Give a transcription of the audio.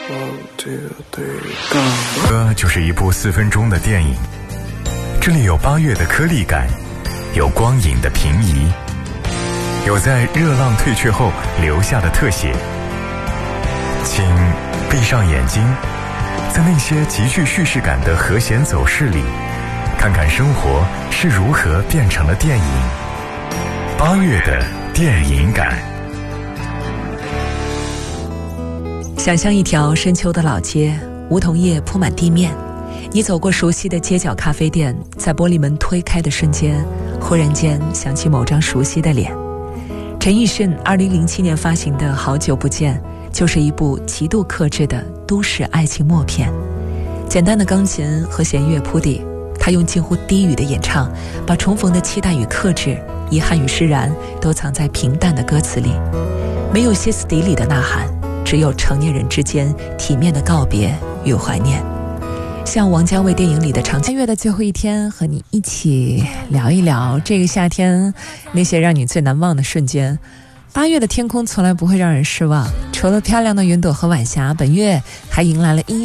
这就是一部4分钟的电影，这里有8月的颗粒感，有光影的平移，有在热浪退却后留下的特写。请闭上眼睛，在那些极具叙事感的和弦走势里，看看生活是如何变成了电影。8月的电影感。 想象一条深秋的老街，梧桐叶铺满地面，你走过熟悉的街角咖啡店，在玻璃门推开的瞬间，忽然间想起某张熟悉的脸。陈奕迅2007年发行的《好久不见》就是一部极度克制的都市爱情默片，简单的钢琴和弦乐铺底，他用近乎低语的演唱，把重逢的期待与克制、遗憾与释然都藏在平淡的歌词里，没有歇斯底里的呐喊，只有成年人之间体面的告别与怀念。像王家卫电影里的场景。8月的最后一天，和你一起聊一聊这个夏天那些让你最难忘的瞬间。8月的天空从来不会让人失望，除了漂亮的云朵和晚霞，本月还迎来了